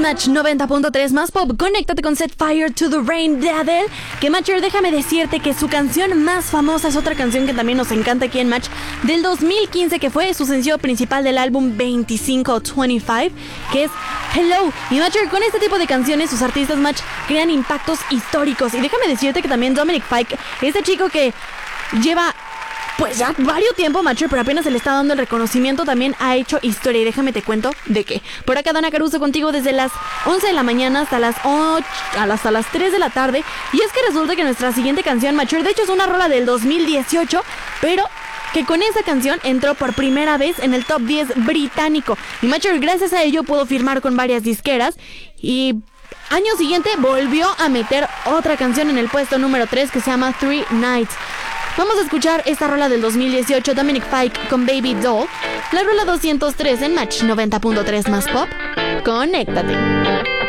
Match 90.3 más pop. Conéctate con Set Fire to the Rain de Adele. Que Matcher, déjame decirte que su canción más famosa es otra canción que también nos encanta aquí en Match, del 2015, que fue su sencillo principal del álbum 25 o 25, que es Hello. Y Matcher, con este tipo de canciones sus artistas Match crean impactos históricos. Y déjame decirte que también Dominic Fike, este chico que lleva pues ya varios tiempo, Matcher, pero apenas se le está dando el reconocimiento, también ha hecho historia. Y déjame te cuento de qué. Por acá Dana Caruso contigo desde las 11 de la mañana hasta las 8, hasta las 3 de la tarde. Y es que resulta que nuestra siguiente canción, Matcher, de hecho es una rola del 2018, pero que con esa canción entró por primera vez en el top 10 británico. Y Matcher, gracias a ello pudo firmar con varias disqueras. Y año siguiente volvió a meter otra canción en el puesto número 3 que se llama Three Nights. Vamos a escuchar esta rola del 2018, Dominic Fike con Baby Doll, la rola 203 en Match 90.3 más pop. Conéctate.